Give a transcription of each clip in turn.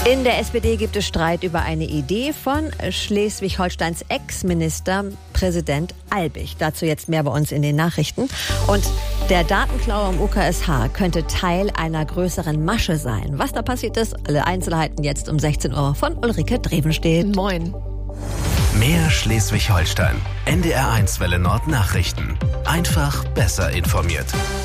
In der SPD gibt es Streit über eine Idee von Schleswig-Holsteins Ex-Minister Präsident Albig. Dazu jetzt mehr bei uns in den Nachrichten. Und der Datenklau am UKSH könnte Teil einer größeren Masche sein. Was da passiert ist, alle Einzelheiten jetzt um 16 Uhr von Ulrike Drevenstedt. Moin. Mehr Schleswig-Holstein. NDR1 Welle Nord Nachrichten. Einfach besser informiert.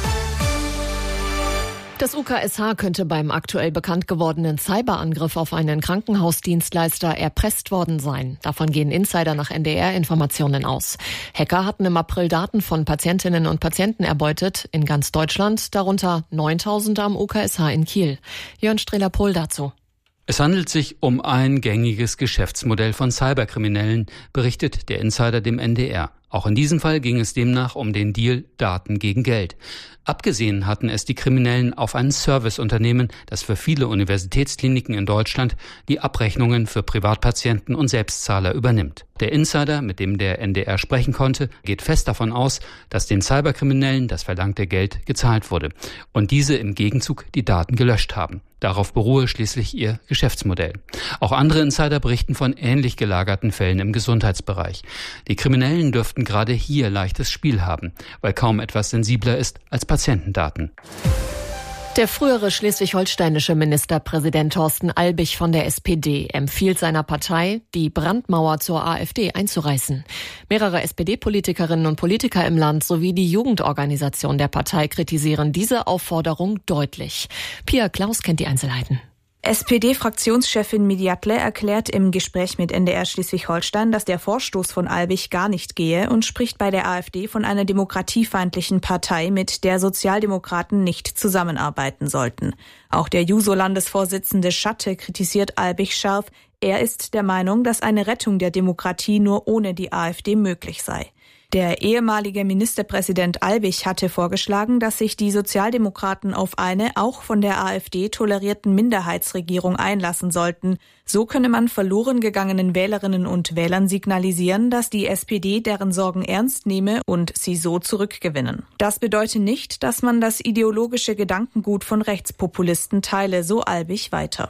Das UKSH könnte beim aktuell bekannt gewordenen Cyberangriff auf einen Krankenhausdienstleister erpresst worden sein. Davon gehen Insider nach NDR-Informationen aus. Hacker hatten im April Daten von Patientinnen und Patienten erbeutet in ganz Deutschland, darunter 9.000 am UKSH in Kiel. Jörn Strehler-Pohl dazu. Es handelt sich um ein gängiges Geschäftsmodell von Cyberkriminellen, berichtet der Insider dem NDR. Auch in diesem Fall ging es demnach um den Deal Daten gegen Geld. Abgesehen hatten es die Kriminellen auf ein Serviceunternehmen, das für viele Universitätskliniken in Deutschland die Abrechnungen für Privatpatienten und Selbstzahler übernimmt. Der Insider, mit dem der NDR sprechen konnte, geht fest davon aus, dass den Cyberkriminellen das verlangte Geld gezahlt wurde und diese im Gegenzug die Daten gelöscht haben. Darauf beruhe schließlich ihr Geschäftsmodell. Auch andere Insider berichten von ähnlich gelagerten Fällen im Gesundheitsbereich. Die Kriminellen dürften gerade hier leichtes Spiel haben, weil kaum etwas sensibler ist als Patientendaten. Der frühere schleswig-holsteinische Ministerpräsident Thorsten Albig von der SPD empfiehlt seiner Partei, die Brandmauer zur AfD einzureißen. Mehrere SPD-Politikerinnen und Politiker im Land sowie die Jugendorganisation der Partei kritisieren diese Aufforderung deutlich. Pia Klaus kennt die Einzelheiten. SPD-Fraktionschefin Mediatle erklärt im Gespräch mit NDR Schleswig-Holstein, dass der Vorstoß von Albig gar nicht gehe und spricht bei der AfD von einer demokratiefeindlichen Partei, mit der Sozialdemokraten nicht zusammenarbeiten sollten. Auch der Juso-Landesvorsitzende Schatte kritisiert Albig scharf. Er ist der Meinung, dass eine Rettung der Demokratie nur ohne die AfD möglich sei. Der ehemalige Ministerpräsident Albig hatte vorgeschlagen, dass sich die Sozialdemokraten auf eine auch von der AfD tolerierten Minderheitsregierung einlassen sollten. So könne man verloren gegangenen Wählerinnen und Wählern signalisieren, dass die SPD deren Sorgen ernst nehme und sie so zurückgewinnen. Das bedeutet nicht, dass man das ideologische Gedankengut von Rechtspopulisten teile, so Albig weiter.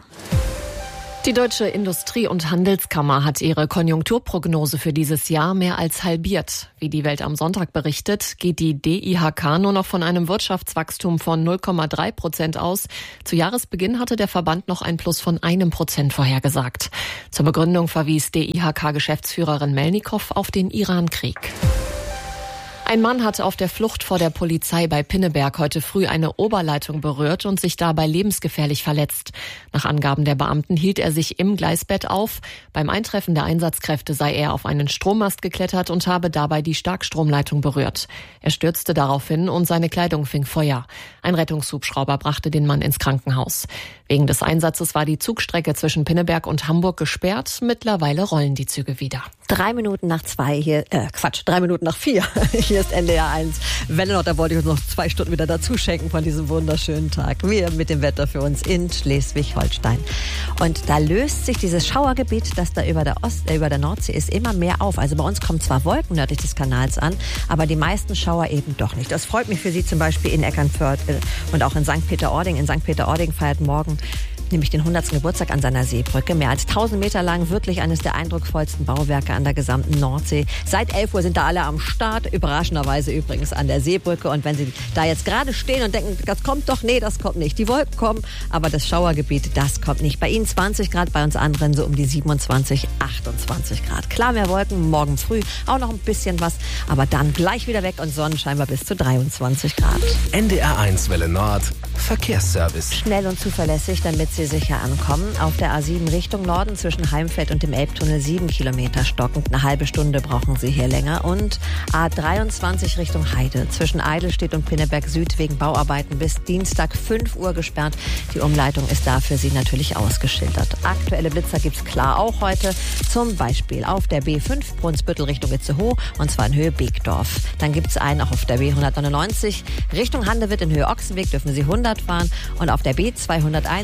Die Deutsche Industrie- und Handelskammer hat ihre Konjunkturprognose für dieses Jahr mehr als halbiert. Wie die Welt am Sonntag berichtet, geht die DIHK nur noch von einem Wirtschaftswachstum von 0,3% aus. Zu Jahresbeginn hatte der Verband noch ein Plus von 1% vorhergesagt. Zur Begründung verwies DIHK-Geschäftsführerin Melnikow auf den Irankrieg. Ein Mann hat auf der Flucht vor der Polizei bei Pinneberg heute früh eine Oberleitung berührt und sich dabei lebensgefährlich verletzt. Nach Angaben der Beamten hielt er sich im Gleisbett auf. Beim Eintreffen der Einsatzkräfte sei er auf einen Strommast geklettert und habe dabei die Starkstromleitung berührt. Er stürzte daraufhin und seine Kleidung fing Feuer. Ein Rettungshubschrauber brachte den Mann ins Krankenhaus. Wegen des Einsatzes war die Zugstrecke zwischen Pinneberg und Hamburg gesperrt. Mittlerweile rollen die Züge wieder. 3 Minuten nach 3 Minuten nach 4. Hier ist NDR1 Welle Nord. Da wollte ich uns noch 2 Stunden wieder dazu schenken von diesem wunderschönen Tag. Wir mit dem Wetter für uns in Schleswig-Holstein. Und da löst sich dieses Schauergebiet, das da über der Nordsee ist, immer mehr auf. Also bei uns kommen zwar Wolken nördlich des Kanals an, aber die meisten Schauer eben doch nicht. Das freut mich für Sie zum Beispiel in Eckernförde und auch in St. Peter-Ording. In St. Peter-Ording feiert morgen nämlich den 100. Geburtstag an seiner Seebrücke. Mehr als 1000 Meter lang, wirklich eines der eindrucksvollsten Bauwerke an der gesamten Nordsee. Seit 11 Uhr sind da alle am Start, überraschenderweise übrigens an der Seebrücke. Und wenn Sie da jetzt gerade stehen und denken, das kommt doch, nee, das kommt nicht. Die Wolken kommen, aber das Schauergebiet, das kommt nicht. Bei Ihnen 20 Grad, bei uns anderen so um die 27, 28 Grad. Klar, mehr Wolken, morgen früh auch noch ein bisschen was, aber dann gleich wieder weg und Sonnenschein bei bis zu 23 Grad. NDR1 Welle Nord, Verkehrsservice. Schnell und zuverlässig, damit Sie sicher ankommen. Auf der A7 Richtung Norden zwischen Heimfeld und dem Elbtunnel 7 Kilometer stockend. Eine halbe Stunde brauchen Sie hier länger. Und A23 Richtung Heide zwischen Eidelstedt und Pinneberg Süd wegen Bauarbeiten bis Dienstag 5 Uhr gesperrt. Die Umleitung ist da für Sie natürlich ausgeschildert. Aktuelle Blitzer gibt es klar auch heute. Zum Beispiel auf der B5 Brunsbüttel Richtung Itzehoe und zwar in Höhe Beekdorf. Dann gibt es einen auch auf der B199 Richtung Handewitt in Höhe Ochsenweg dürfen Sie 100 fahren und auf der B201 Schleswig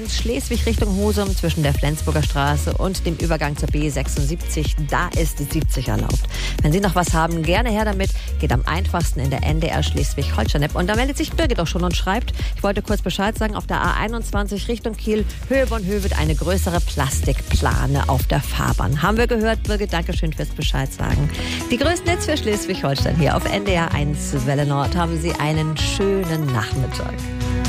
Schleswig Richtung Husum zwischen der Flensburger Straße und dem Übergang zur B76. Da ist 70 erlaubt. Wenn Sie noch was haben, gerne her damit. Geht am einfachsten in der NDR Schleswig-Holstein-App. Und da meldet sich Birgit auch schon und schreibt, ich wollte kurz Bescheid sagen, auf der A21 Richtung Kiel, Höhe Bonn-Höhe, eine größere Plastikplane auf der Fahrbahn. Haben wir gehört, Birgit, Dankeschön fürs Bescheid sagen. Die größten Hits für Schleswig-Holstein hier auf NDR 1 Welle Nord. Haben Sie einen schönen Nachmittag.